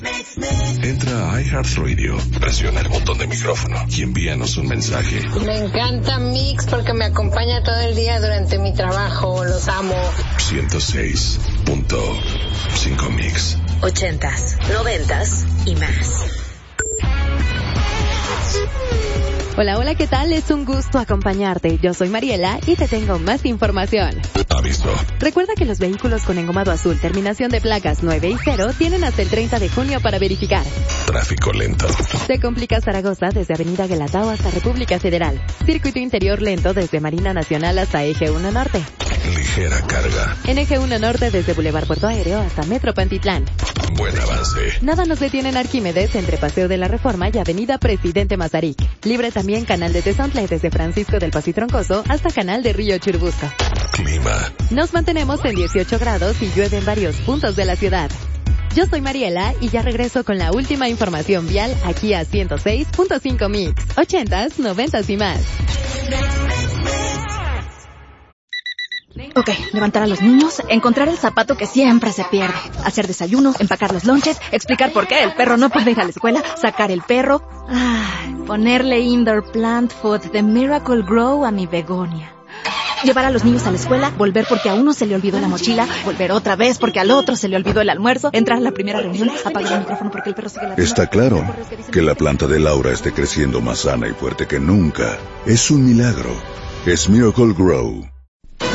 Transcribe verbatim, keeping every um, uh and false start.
Entra a iHeartRadio, presiona el botón de micrófono y envíanos un mensaje. Me encanta Mix porque me acompaña todo el día durante mi trabajo. Los amo. ciento seis punto cinco Mix. Ochentas, noventas y más. Hola, hola, ¿qué tal? Es un gusto acompañarte. Yo soy Mariela y te tengo más información. Aviso. Recuerda que los vehículos con engomado azul, terminación de placas nueve y cero, tienen hasta el treinta de junio para verificar. Tráfico lento. Se complica Zaragoza desde Avenida Guelatao hasta República Federal. Circuito interior lento desde Marina Nacional hasta Eje uno Norte. Ligera carga. En Eje uno Norte desde Boulevard Puerto Aéreo hasta Metro Pantitlán. Buen avance. Nada nos detiene en Arquímedes entre Paseo de la Reforma y Avenida Presidente Mazarik. Libre también Canal de Tezontle desde Francisco del Pasitroncoso hasta Canal de Río Churubusco. Clima. Nos mantenemos en dieciocho grados y llueve en varios puntos de la ciudad. Yo soy Mariela y ya regreso con la última información vial aquí a ciento seis punto cinco Mix. Ochentas, noventas y más. Ok, levantar a los niños, encontrar el zapato que siempre se pierde, hacer desayuno, empacar los lonches, explicar por qué el perro no puede ir a la escuela, sacar el perro, ay, ponerle indoor plant food de Miracle Grow a mi begonia. Llevar a los niños a la escuela, volver porque a uno se le olvidó la mochila, volver otra vez porque al otro se le olvidó el almuerzo, entrar a la primera reunión, apagar el micrófono porque el perro sigue la... Está claro que la planta de Laura esté creciendo más sana y fuerte que nunca. Es un milagro. Es Miracle Grow.